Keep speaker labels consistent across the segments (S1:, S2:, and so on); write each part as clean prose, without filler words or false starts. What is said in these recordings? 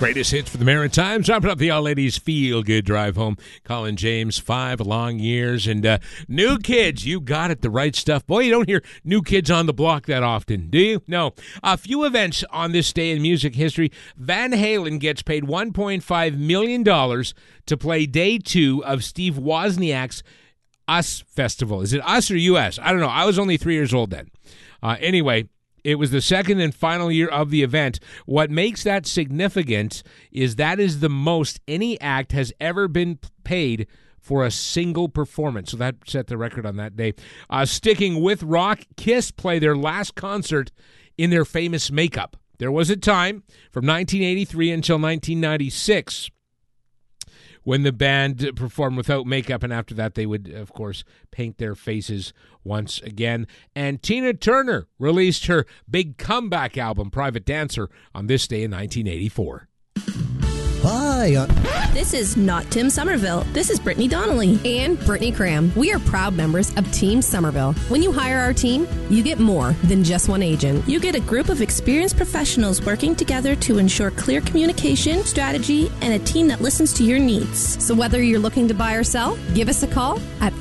S1: Greatest hits for the Maritimes. Wrapping up the All Ladies Feel Good Drive Home. Colin James, 5 long years. And New Kids, you got it, the right stuff. Boy, you don't hear New Kids on the Block that often, do you? No. A few events on this day in music history. Van Halen gets paid $1.5 million to play day 2 of Steve Wozniak's US Festival. Is it US or US? I don't know. I was only 3 years old then. Anyway, it was the second and final year of the event. What makes that significant is that is the most any act has ever been paid for a single performance. So that set the record on that day. Sticking with rock, Kiss play their last concert in their famous makeup. There was a time from 1983 until 1996 when the band performed without makeup, and after that they would, of course, paint their faces once again. And Tina Turner released her big comeback album, Private Dancer, on this day in 1984.
S2: Hi.
S3: This is not Tim Somerville. This is Brittany Donnelly.
S4: And Brittany Cram. We are proud members of Team Somerville. When you hire our team, you get more than just one agent.
S3: You get a group of experienced professionals working together to ensure clear communication, strategy, and a team that listens to your needs.
S4: So whether you're looking to buy or sell, give us a call at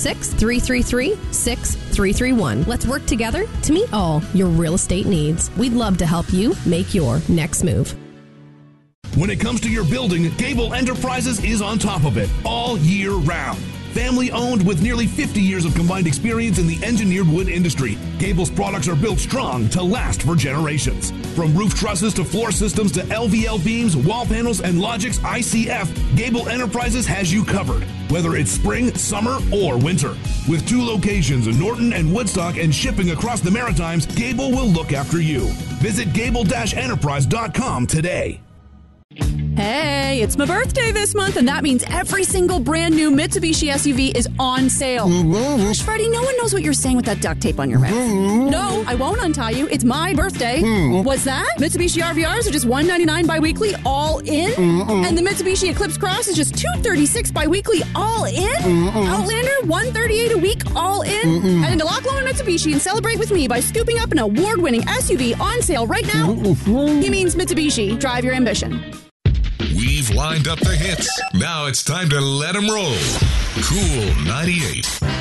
S4: 506-333-6331. Let's work together to meet all your real estate needs. We'd love to help you make your next move.
S5: When it comes to your building, Gable Enterprises is on top of it all year round. Family owned with nearly 50 years of combined experience in the engineered wood industry, Gable's products are built strong to last for generations. From roof trusses to floor systems to LVL beams, wall panels, and Logix ICF, Gable Enterprises has you covered, whether it's spring, summer, or winter. With 2 locations in Norton and Woodstock and shipping across the Maritimes, Gable will look after you. Visit gable-enterprise.com today.
S6: Hey, it's my birthday this month, and that means every single brand new Mitsubishi SUV is on sale. Gosh, Freddie, no one knows what you're saying with that duct tape on your mouth. No, I won't untie you. It's my birthday. What's that? Mitsubishi RVRs are just $199 bi-weekly, all in? And the Mitsubishi Eclipse Cross is just $236 bi-weekly, all in? Outlander, $138 a week, all in? Head into Lock Loan Mitsubishi and celebrate with me by scooping up an award-winning SUV on sale right now. He means Mitsubishi. Drive your ambition.
S7: We've lined up the hits. Now it's time to let them roll. Cool 98.